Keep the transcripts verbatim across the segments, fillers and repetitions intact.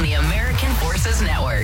on the American Forces Network.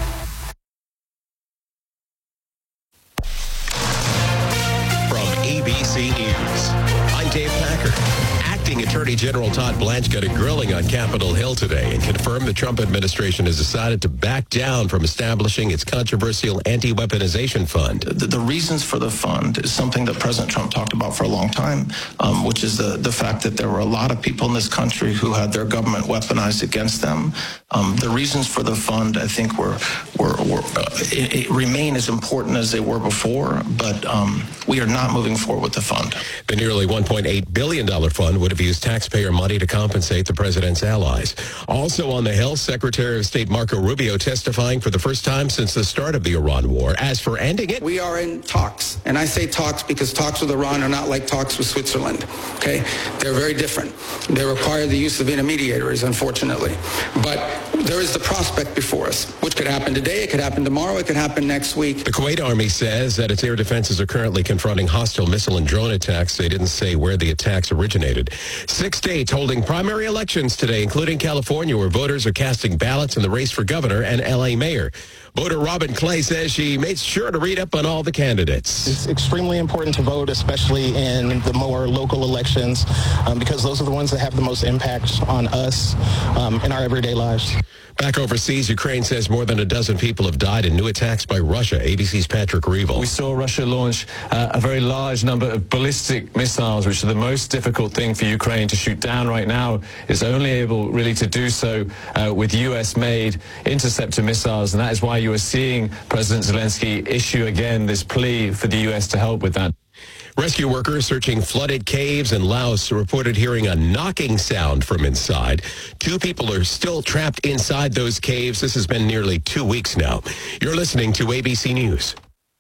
From A B C News, I'm Dave Packer. Acting Attorney General Todd Blanche got a grilling on Capitol Hill today and confirmed the Trump administration has decided to back down from establishing its controversial anti-weaponization fund. The, the reasons for the fund is something that President Trump talked about for a long time, um, which is the, the fact that there were a lot of people in this country who had their government weaponized against them. Um, the reasons for the fund, I think, were, were, were uh, it, it remain as important as they were before, but um, we are not moving forward with the fund. The nearly one point eight billion dollars fund would have used taxpayer money to compensate the president's allies. Also on the Hill, Secretary of State Marco Rubio testifying for the first time since the start of the Iran war. As for ending it, we are in talks. And I say talks because talks with Iran are not like talks with Switzerland. Okay? They're very different. They require the use of intermediaries, unfortunately. But there is the prospect before us, which could happen today, it could happen tomorrow, it could happen next week. The Kuwait Army says that its air defenses are currently confronting hostile missile and drone attacks. They didn't say where the attacks originated. Six states holding primary elections today, including California, where voters are casting ballots in the race for governor and L A mayor. Voter Robin Clay says she made sure to read up on all the candidates. It's extremely important to vote, especially in the more local elections, um, because those are the ones that have the most impact on us um, in our everyday lives. Back overseas, Ukraine says more than a dozen people have died in new attacks by Russia. A B C's Patrick Reevell. We saw Russia launch uh, a very large number of ballistic missiles, which are the most difficult thing for Ukraine to shoot down right now. It's only able really to do so uh, with U S-made interceptor missiles, and that is why you are seeing President Zelensky issue again this plea for the U S to help with that. Rescue workers searching flooded caves in Laos reported hearing a knocking sound from inside. Two people are still trapped inside those caves. This has been nearly two weeks now. You're listening to A B C News.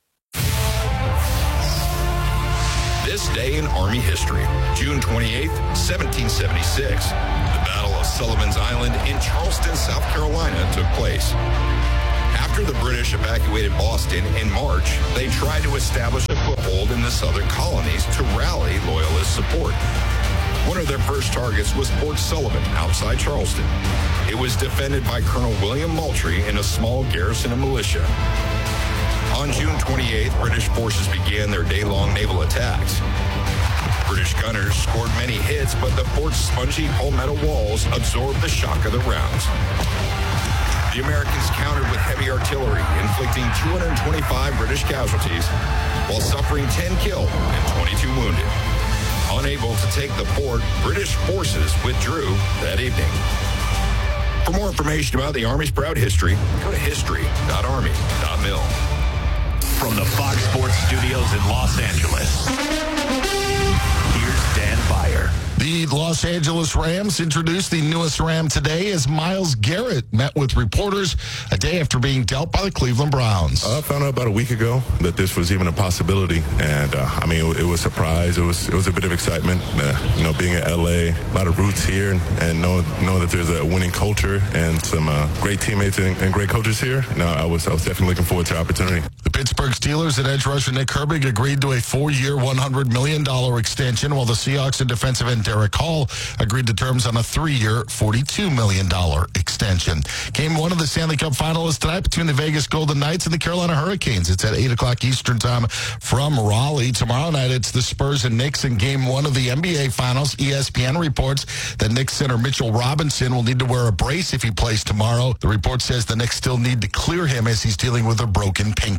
This day in Army history, June twenty-eighth, seventeen seventy-six. The Battle of Sullivan's Island in Charleston, South Carolina took place. After the British evacuated Boston in March, they tried to establish a foothold in the southern colonies to rally Loyalist support. One of their first targets was Fort Sullivan outside Charleston. It was defended by Colonel William Moultrie and a small garrison of militia. On June twenty-eighth, British forces began their day-long naval attacks. British gunners scored many hits, but the fort's spongy palmetto walls absorbed the shock of the rounds. The Americans countered with heavy artillery, inflicting two hundred twenty-five British casualties, while suffering ten killed and twenty-two wounded. Unable to take the fort, British forces withdrew that evening. For more information about the Army's proud history, go to history dot army dot mil. From the Fox Sports Studios in Los Angeles, here's Dan Byer. The Los Angeles Rams introduced the newest Ram today as Myles Garrett met with reporters a day after being dealt by the Cleveland Browns. I found out about a week ago that this was even a possibility, and uh, I mean, it, it was a surprise. It was it was a bit of excitement, uh, you know, being in L A, a lot of roots here, and, and know know that there's a winning culture and some uh, great teammates and, and great coaches here. No, I was I was definitely looking forward to the opportunity. The Pittsburgh Steelers and edge rusher Nick Herbig agreed to a four-year, one hundred million dollars extension, while the Seahawks and defensive end Derek Hall agreed to terms on a three-year, forty-two million dollars extension. Game one of the Stanley Cup Finals tonight between the Vegas Golden Knights and the Carolina Hurricanes. It's at eight o'clock Eastern Time from Raleigh. Tomorrow night, it's the Spurs and Knicks in Game one of the N B A Finals. E S P N reports that Knicks center Mitchell Robinson will need to wear a brace if he plays tomorrow. The report says the Knicks still need to clear him as he's dealing with a broken pinky.